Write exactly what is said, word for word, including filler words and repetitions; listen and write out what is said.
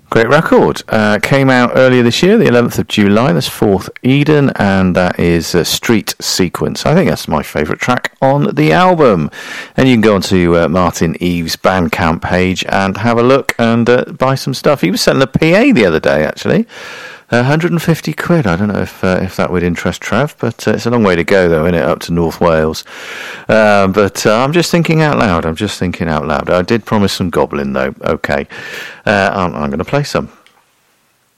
Great record. Uh, came out earlier this year, the eleventh of July. That's Fourth Eden, and that is uh, Street Sequence. I think that's my favourite track on the album. And you can go onto uh, Martin Eves' Bandcamp page and have a look and uh, buy some stuff. He was selling a P A the other day, actually. Uh, one hundred fifty quid. I don't know if uh, if that would interest Trev, but uh, it's a long way to go, though, isn't it, up to North Wales. Uh, but uh, I'm just thinking out loud. I'm just thinking out loud. I did promise some Goblin, though. Okay. Uh, I'm, I'm going to play some.